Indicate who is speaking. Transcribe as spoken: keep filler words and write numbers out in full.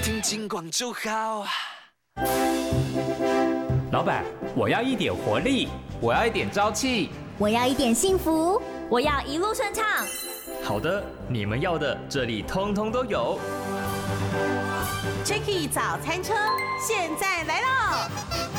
Speaker 1: 听金广就好。
Speaker 2: 老板，我要一点活力，
Speaker 3: 我要一点朝气，
Speaker 4: 我要一点幸福，
Speaker 5: 我要一路顺畅。
Speaker 2: 好的，你们要的这里通通都有。
Speaker 6: Jacky 早餐车现在来了。